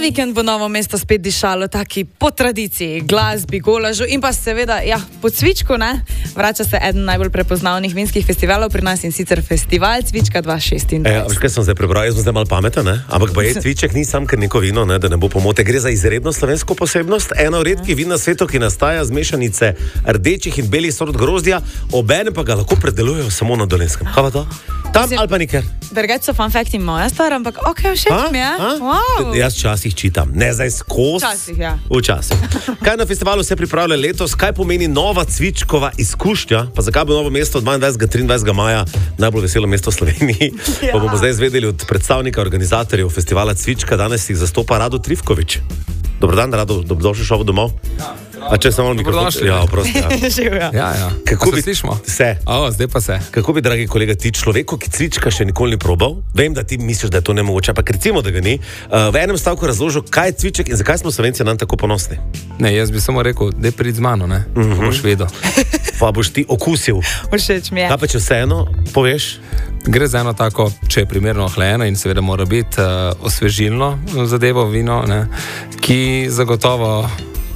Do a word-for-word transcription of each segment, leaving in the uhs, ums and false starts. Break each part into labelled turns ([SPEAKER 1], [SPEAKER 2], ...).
[SPEAKER 1] vikend bo Novo mesto spet dišalo taki po tradiciji, glasbi, golažu in pa seveda, ja, po cvičku, ne? Vrača se eden najbolj prepoznavnih vinskih festivalov pri nas in sicer festival Cvička dva šestindvajset.
[SPEAKER 2] E, veš, kaj sem zdaj prebral, jaz sem zdaj malo pameten, ne? Ampak pa je cviček ni sam kar neko vino, ne? Da ne bo pomote. Gre za izredno slovensko posebnost, eno od redkih vin na svetu, ki nastaja z mešanice rdečih in belih sort grozdja, obenem pa ga lahko predelujejo samo na Dolenjskem. Kaj pa to? Tam ali pa nikjer?
[SPEAKER 1] Drugače so fun facti moja stvar, ampak ok, všeč mi je. Wow.
[SPEAKER 2] Jaz včasih čitam, ne zdaj skos.
[SPEAKER 1] Včasih, ja.
[SPEAKER 2] Včasih. Kaj na festivalu se pripravlja letos, kaj pomeni nova cvičkova izkušnja, pa zakaj bo Novo mesto dvaindvajsetega in triindvajsetega maja najbolj veselo mesto v Sloveniji, ja. Pa bomo zdaj izvedeli od predstavnika organizatorjev festivala Cvička, danes jih zastopa Rado Trifkovič. Dobro dan, Rado, dobrodošli šel domov.
[SPEAKER 3] Ja.
[SPEAKER 2] A če samo mikrofon? Ja, prosti, ja.
[SPEAKER 1] Živijo.
[SPEAKER 3] Ja, ja.
[SPEAKER 2] Kako
[SPEAKER 3] se
[SPEAKER 2] bi
[SPEAKER 3] slišimo?
[SPEAKER 2] Se.
[SPEAKER 3] O, zdaj pa se.
[SPEAKER 2] Kako bi, dragi kolega, ti človeku, ki cvička še nikoli ni probal, vem, da ti misliš, da je to nemogoče, ampak recimo, da ga ni, uh, v enem stavku razložil, kaj je cviček in zakaj smo Slovenci nam tako ponosni.
[SPEAKER 3] Ne, jaz bi samo rekel, da je prid z mano, ne? Mm-hmm. Boš vedel.
[SPEAKER 2] Pa boš ti okusil.
[SPEAKER 1] Všeč mi je.
[SPEAKER 2] Kaj pa če vseeno poveš?
[SPEAKER 3] Gre za eno tako, če je primerno ohlajeno in seveda mora biti uh, osvežilno zadevo vino, ne? Ki zagotovo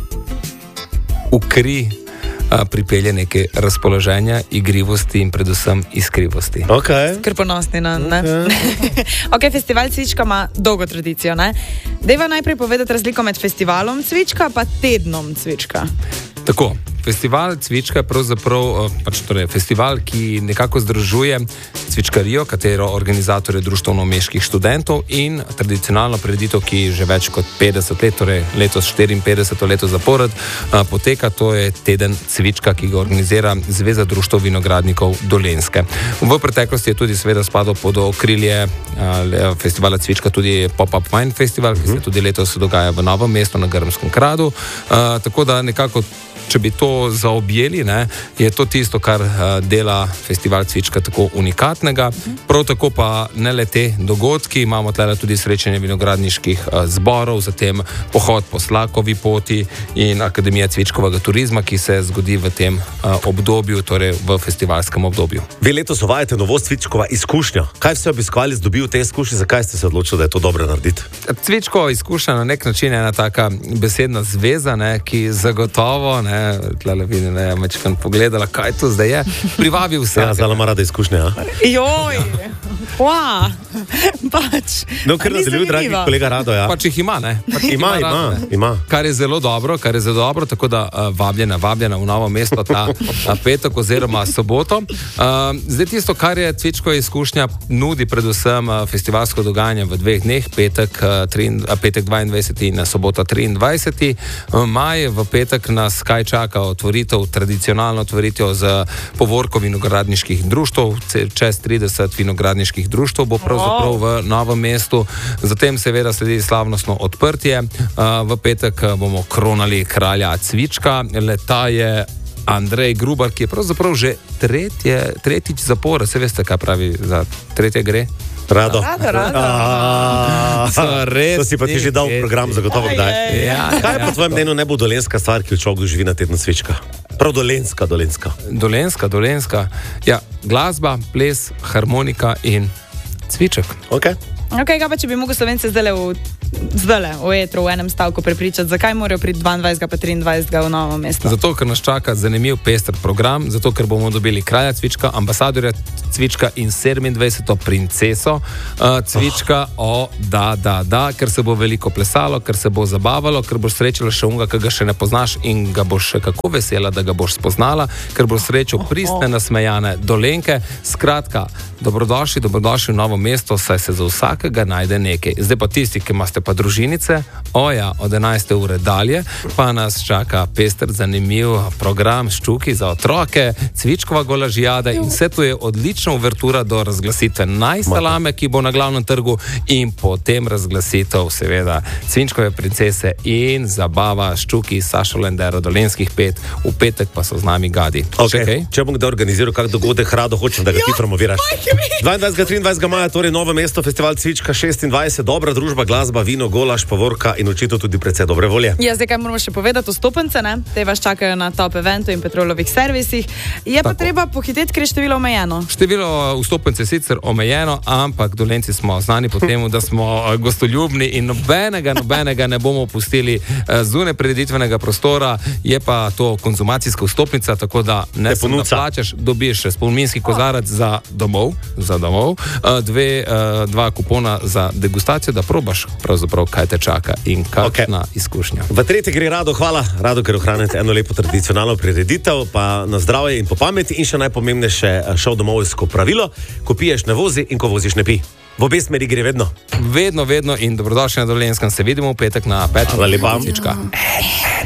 [SPEAKER 3] v kri a, pripelje neke razpoloženja, igrivosti in predvsem iskrivosti.
[SPEAKER 2] Okay.
[SPEAKER 1] Ker ponosni na, ne?
[SPEAKER 2] Okay.
[SPEAKER 1] Ok, festival Cvička ima dolgo tradicijo, ne? Dejva najprej povedati razliko med festivalom Cvička pa tednom Cvička.
[SPEAKER 3] Tako, festival Cvička je pravzaprav pač, torej, festival, ki nekako združuje cvičkarijo, katero organizator je Društvo novomeških študentov in tradicionalno prireditev, ki že več kot petdeset let, torej letos štiriinpetdeseto leto zapored, poteka, to je teden Cvička, ki ga organizira Zveza društev vinogradnikov Dolenjske. V preteklosti je tudi seveda spadal pod okrilje festivala Cvička tudi Pop-up Wine Festival, ki se tudi letos dogaja v Novem mestu na Grmskem gradu, tako da nekako če bi to zaobjeli, ne, je to tisto, kar uh, dela festival Cvička tako unikatnega. Prav tako pa ne le te dogodki, imamo tle tudi srečanje vinogradniških uh, zborov, zatem pohod po Slakovi poti in Akademija cvičkovega turizma, ki se zgodi v tem uh, obdobju, torej v festivalskem obdobju.
[SPEAKER 2] Vi letos uvajate novost Cvičkova izkušnja. Kaj vse obiskovalec dobi v tej izkušnji, zakaj ste se odločili, da je to dobro narediti?
[SPEAKER 3] Cvičkova izkušnja na nek način je ena taka besedna zveza, ne, ki zagotovo, ne, tlele vidim, ne, mečkam pogledala, kaj to zdaj je, privabi vse.
[SPEAKER 2] Ja, zdaj ima rada izkušnje, ja?
[SPEAKER 1] Joj, wow, pač.
[SPEAKER 2] No, ker nadaljuj, dragi kolega Rado, ja.
[SPEAKER 3] Pač jih ima, ne? Pač
[SPEAKER 2] ima, ima, ima, ima.
[SPEAKER 3] Kar je zelo dobro, kar je zelo dobro, tako da uh, vabljena, vabljena v Novo mesto ta uh, petek oziroma soboto. Uh, zdaj tisto, kar je Cvičkova izkušnja, nudi predvsem uh, festivalsko dogajanje v dveh dneh, petek, uh, tri, uh, petek dvaindvajseti in sobota triindvajseti Uh, maj, v petek nas kaj čaka otvoritev, tradicionalno otvoritev z povorko vinogradniških društev, čez trideset vinogradniških društev bo pravzaprav v Novem mestu, zatem seveda sledi slavnostno odprtje, v petek bomo kronali kralja Cvička, leta je Andrej Grubar, ki je pravzaprav že tretje, tretjič zapor, se veste, kaj pravi za tretje gre?
[SPEAKER 2] Rado.
[SPEAKER 1] Rado, rado.
[SPEAKER 2] To si pa ti že dal v program, zagotovo kdaj.
[SPEAKER 3] Ja,
[SPEAKER 2] kaj je po tvojem mnenju najbolj dolenjska stvar, ki v človeku živi na tednu Cvička? Prav dolenjska, dolenjska.
[SPEAKER 3] Dolenjska, dolenjska. Ja, glasba, ples, harmonika in cviček.
[SPEAKER 2] Ok.
[SPEAKER 1] Ok, kaj pa če bi mogel Slovence zdaj v, zdaj v etru v enem stavku prepričati, zakaj morajo priti dvaindvajsetega pa triindvajsetega v Novo mesto?
[SPEAKER 3] Zato, ker nas čaka zanimiv pester program, zato, ker bomo dobili kralja Cvička, ambasadorja Cvička in sedemindvajseto princeso uh, Cvička, oh. o, da, da, da, ker se bo veliko plesalo, ker se bo zabavalo, ker boš srečala še unga, ki ga še ne poznaš in ga boš še kako vesela, da ga boš spoznala, ker boš srečal pristne, nasmejane Dolenjke. Skratka, dobrodošli, dobrodošli v Novo mesto, saj se za vsakega najde nekaj. Zdaj pa tisti, ki imate pa družinice, oja, od enajste ure dalje, pa nas čaka pester, zanimiv program ščuki za otroke, Cvičkova golažijada in vse to je odlična uvertura do razglasitve najsalame, ki bo na glavnem trgu in potem razglasitev seveda Cvičkove princese in zabava ščuki Sašo Lendero, Dolenjskih pet, v petek pa so z nami gadi.
[SPEAKER 2] Okay. Okay. Če bom kdaj organiziral kak dogodek, Rado, hočem, da ga ti promoviraš. dvaindvajsetega in triindvajsetega maja, torej Novo mesto, festival Cvička šestindvajset, dobra družba, glasba, vino, golaž, povorka in očitno tudi precej dobre volje.
[SPEAKER 1] Ja, zdaj kaj moramo še povedati, vstopnice, ne? Te vas čakajo na top eventu in Petrolovih servisih. Je pa
[SPEAKER 3] Tako.
[SPEAKER 1] Treba pohiteti, ker je število omejeno.
[SPEAKER 3] Število Število vstopnic je sicer omejeno, ampak Dolenci smo znani po tem, da smo gostoljubni in nobenega, nobenega ne bomo pustili zunaj prireditvenega prostora. Je pa to konzumacijska vstopnica, tako da ne samo plačaš, dobiš spominski kozarec za domov, za domov, dve, dva kupona za degustacijo, da probaš pravzaprav, kaj te čaka in kakšna okay. izkušnja.
[SPEAKER 2] V tretje gre Rado, hvala. Rado, ker ohranite eno lepo tradicionalno prireditev, pa na zdravje in po pameti in še najpomembnejše šov domovsko pravilo, ko piješ ne vozi in ko voziš ne pi. V obe smeri gre vedno.
[SPEAKER 3] Vedno, vedno in dobrodošli na Dolenskem. Se vidimo v petek na petem.
[SPEAKER 2] Hvala lepa.